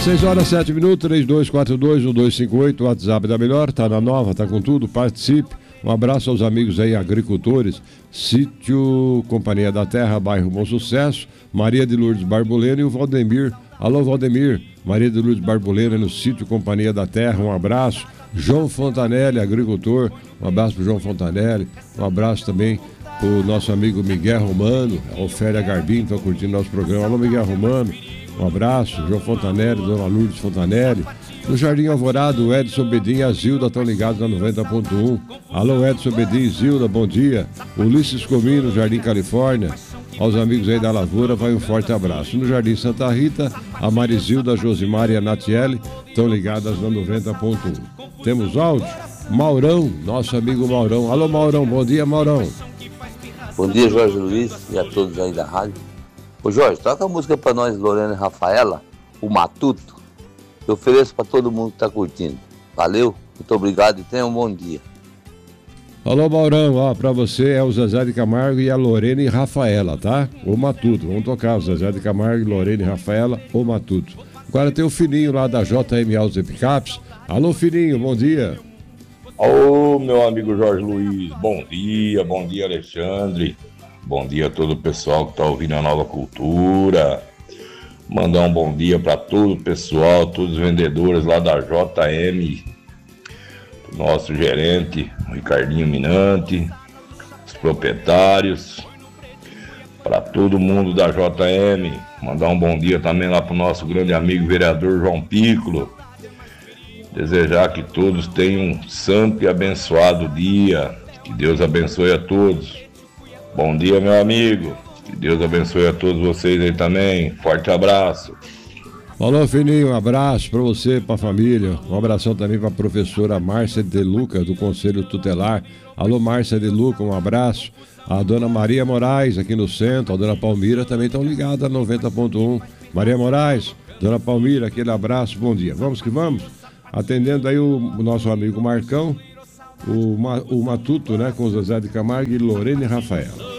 6 horas 7 minutos, 3242-1258, o WhatsApp da Melhor, tá na nova, tá com tudo, participe. Um abraço aos amigos aí, agricultores, Sítio Companhia da Terra, bairro Bom Sucesso, Maria de Lourdes Barbolena e o Valdemir. Alô, Valdemir, Maria de Lourdes Barbolena no Sítio Companhia da Terra, um abraço. João Fontanelli, agricultor, um abraço pro João Fontanelli, um abraço também pro nosso amigo Miguel Romano, a Ofélia Garbim, estão curtindo nosso programa. Alô, Miguel Romano, um abraço. João Fontanelli, Dona Lourdes Fontanelli. No Jardim Alvorada, o Edson Bedin e a Zilda estão ligados na 90.1. Alô, Edson Bedin e Zilda, bom dia. Ulisses Comim, no Jardim Califórnia. Aos amigos aí da Lavoura, vai um forte abraço. No Jardim Santa Rita, a Marizilda, a Josimar e a Natiele estão ligadas na 90.1. Temos áudio? Maurão, nosso amigo Maurão. Alô, Maurão, bom dia, Maurão. Bom dia, Jorge Luiz, e a todos aí da rádio. Ô Jorge, toca a música pra nós, Lorena e Rafaela, o Matuto. Eu ofereço pra todo mundo que tá curtindo. Valeu, muito obrigado e tenha um bom dia. Alô, Maurão, ó, pra você é o Zezé de Camargo e a Lorena e Rafaela, tá? O Matuto, vamos tocar o Zezé de Camargo, Lorena e Rafaela, o Matuto. Agora tem o Fininho lá da JM Autos e Picapes. Alô, Fininho, bom dia. Ô, meu amigo Jorge Luiz, bom dia, Alexandre. Bom dia a todo o pessoal que está ouvindo a Nova Cultura. Mandar um bom dia para todo o pessoal, todos os vendedores lá da JM, nosso gerente, Ricardinho Minante, os proprietários, para todo mundo da JM. Mandar um bom dia também lá para o nosso grande amigo vereador João Piccolo. Desejar que todos tenham um santo e abençoado dia. Que Deus abençoe a todos. Bom dia, meu amigo. Que Deus abençoe a todos vocês aí também. Forte abraço. Alô, Fininho, um abraço para você, para a família. Um abração também para a professora Márcia de Luca, do Conselho Tutelar. Alô, Márcia de Luca, um abraço. A dona Maria Moraes, aqui no centro, a dona Palmira também estão ligadas a 90.1. Maria Moraes, dona Palmira, aquele abraço, bom dia. Vamos que vamos. Atendendo aí o nosso amigo Marcão, o Matuto, né, com o Zezé de Camargo e Lorena e Rafaela.